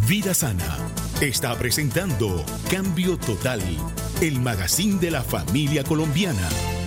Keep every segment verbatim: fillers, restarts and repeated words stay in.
Vida Sana está presentando Cambio Total, el magazine de la familia colombiana.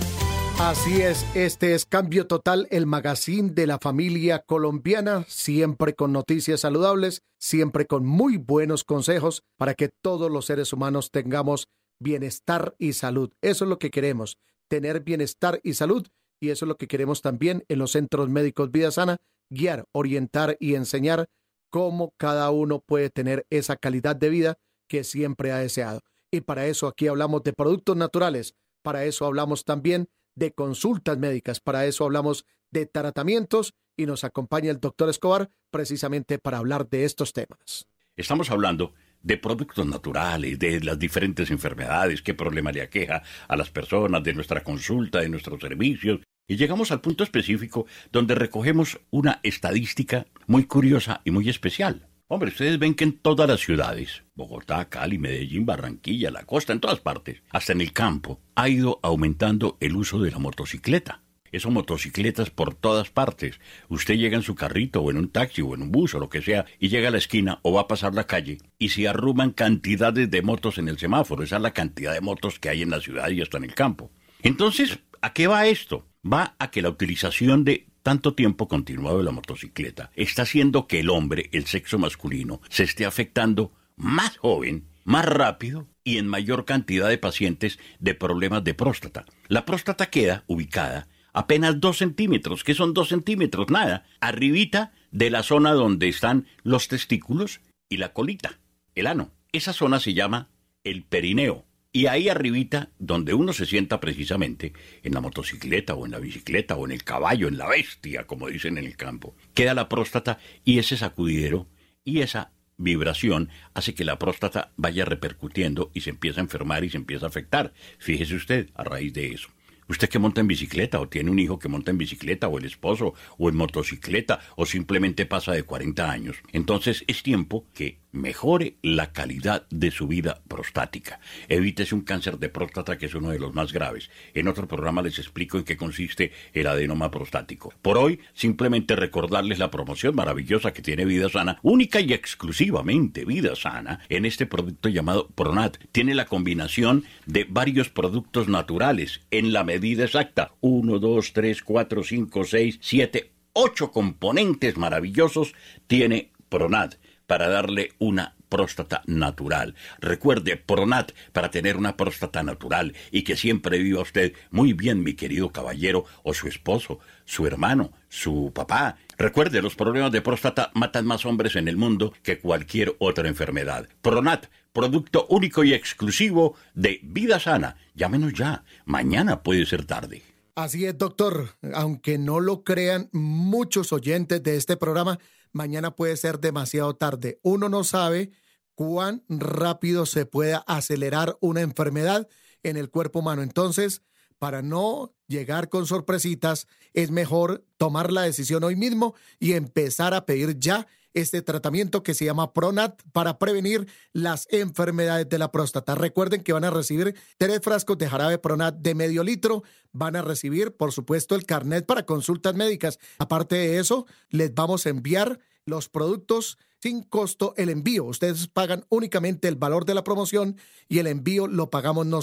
Así es, este es Cambio Total, el magazine de la familia colombiana, siempre con noticias saludables, siempre con muy buenos consejos para que todos los seres humanos tengamos bienestar y salud. Eso es lo que queremos, tener bienestar y salud, y eso es lo que queremos también en los centros médicos Vida Sana, guiar, orientar y enseñar cómo cada uno puede tener esa calidad de vida que siempre ha deseado. Y para eso aquí hablamos de productos naturales, para eso hablamos también de consultas médicas, para eso hablamos de tratamientos y nos acompaña el doctor Escobar precisamente para hablar de estos temas. Estamos hablando de productos naturales, de las diferentes enfermedades, qué problema le aqueja a las personas, de nuestra consulta, de nuestros servicios. Y llegamos al punto específico donde recogemos una estadística muy curiosa y muy especial. Hombre, ustedes ven que en todas las ciudades, Bogotá, Cali, Medellín, Barranquilla, la costa, en todas partes, hasta en el campo, ha ido aumentando el uso de la motocicleta. Esas motocicletas por todas partes. Usted llega en su carrito o en un taxi o en un bus o lo que sea y llega a la esquina o va a pasar la calle y se arruman cantidades de motos en el semáforo. Esa es la cantidad de motos que hay en la ciudad y hasta en el campo. Entonces, ¿a qué va esto? Va a que la utilización de tanto tiempo continuado de la motocicleta está haciendo que el hombre, el sexo masculino, se esté afectando más joven, más rápido y en mayor cantidad de pacientes de problemas de próstata. La próstata queda ubicada apenas dos centímetros. ¿Qué son dos centímetros? Nada. Arribita de la zona donde están los testículos y la colita, el ano. Esa zona se llama el perineo. Y ahí arribita, donde uno se sienta precisamente, en la motocicleta o en la bicicleta o en el caballo, en la bestia, como dicen en el campo, queda la próstata y ese sacudidero y esa vibración hace que la próstata vaya repercutiendo y se empieza a enfermar y se empieza a afectar. Fíjese usted, a raíz de eso. Usted que monta en bicicleta o tiene un hijo que monta en bicicleta o el esposo o en motocicleta o simplemente pasa de cuarenta años. Entonces es tiempo que mejore la calidad de su vida prostática. Evítese un cáncer de próstata que es uno de los más graves. En otro programa les explico en qué consiste el adenoma prostático. Por hoy simplemente recordarles la promoción maravillosa que tiene Vida Sana, única y exclusivamente Vida Sana, en este producto llamado Pronat. Tiene la combinación de varios productos naturales en la medida exacta. Uno, dos, tres, cuatro, cinco, seis, siete, ocho componentes maravillosos tiene Pronat para darle una próstata natural. Recuerde, Pronat, para tener una próstata natural y que siempre viva usted muy bien, mi querido caballero, o su esposo, su hermano, su papá. Recuerde, los problemas de próstata matan más hombres en el mundo que cualquier otra enfermedad. Pronat, producto único y exclusivo de Vida Sana. Llámenos ya. Mañana puede ser tarde. Así es, doctor. Aunque no lo crean muchos oyentes de este programa, mañana puede ser demasiado tarde. Uno no sabe cuán rápido se puede acelerar una enfermedad en el cuerpo humano. Entonces, para no llegar con sorpresitas, es mejor tomar la decisión hoy mismo y empezar a pedir ya este tratamiento que se llama Pronat para prevenir las enfermedades de la próstata. Recuerden que van a recibir tres frascos de jarabe Pronat de medio litro. Van a recibir, por supuesto, el carnet para consultas médicas. Aparte de eso, les vamos a enviar los productos sin costo el envío. Ustedes pagan únicamente el valor de la promoción y el envío lo pagamos nosotros.